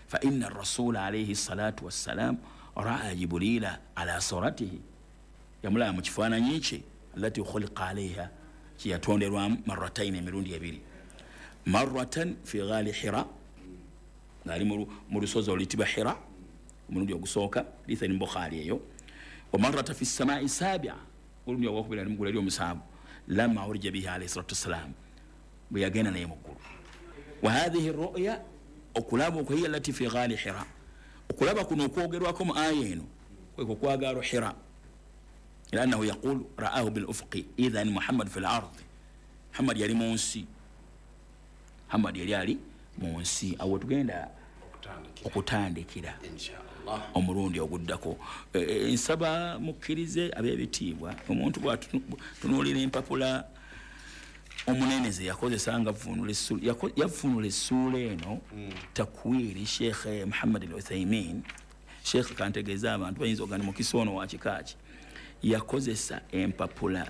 فإن الرسول عليه الصلاة والسلام رأى جبريل على صورته يملا مكفانا نيشي التي خلق عليها كياتون الوام مرتين مروندي يبيري مرة في غال حراء غالي مرسوزة ولتبا حراء مروندي يغسوكا لثاني بخاري يو ومرة في السماء السابعة مروندي يغوكبلا نمقول اليوم سابع لما عرج بها عليه الصلاة والسلام ويجينا نيمقول وهذه الرؤيا okulaba هي التي في غال حراء okulaba kuno kwogerwako ayeno kwekwaga حراء لأنه يقول رآه بالأفق إذا محمد في الأرض محمد يلي مونسي محمد يلي مونسي أو تغenda okutandikira inshallah omurundi oguddako nsaba mukkirize abebitibwa omuntu bwatunulira empapula omuneneze yakozesa nga yafunula essuula eno takwiri Sheikh Muhammad al-Uthaymin Sheikh kantegeza abantu bayinza ogana mu kisono wa kikaaki yakozesa empapula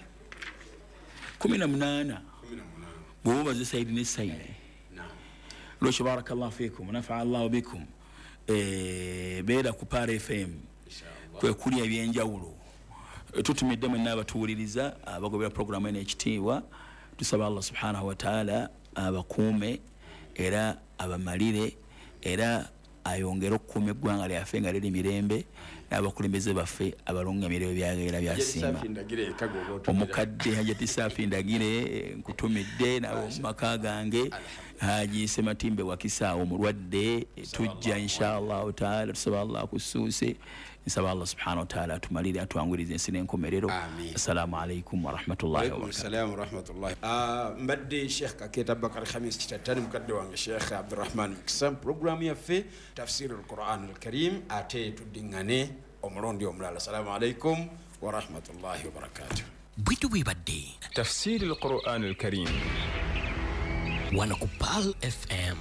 18 bwoba zisaidi ne saidi lo barakallahu fikum nafa'a Allah bikum beera ku Pare FM kwe kuli ebyenjawulo tutumidde mwe n'abatuwuliriza abagobera programu ene ekitiibwa tusaba Allah subhanahu wa ta'ala abakuume era abamalire era ayongera okukuuma eggwanga lyaffe nga liri mirembe n'abakulembeze baffe abalongamiriro byagera byasiima omukadde Hajati Safi Ndagire nkutumidde nabo mu maka gange Haji Sematimbe Wakisaawo omulwadde tujja inshallah ta'ala tusaba Allah kusuuse nsaba Allah subhanahu wa ta'ala atumalire atwangurize ensi n'enkomerero. Assalamu alaikum wa rahmatullahi wa barakatuh. Assalamu wa rahmatullahi. Mbadde Sheikh Kaketa Bakar Khamis kitatani mukadde wange Sheikh Abdurrahman Mkisam programu yaffe tafsir al-Quran al-Karim ate tudingane omulundi omulala. Assalamu alaikum wa rahmatullahi wa barakatuh. Bwitu bwibadde tafsir al-Quran al-Karim wanakupal FM.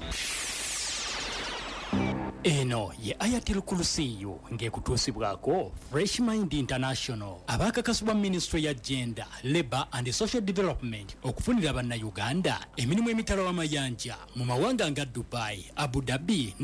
Eno ye Ayatul Kursiyu ngekutusibwako Fresh Mind International abakakasibwa Ministry ya Gender, Labor and Social Development okufunira abanna Uganda emirimu emitalo amayanja mu mawanga nga Dubai, Abu Dhabi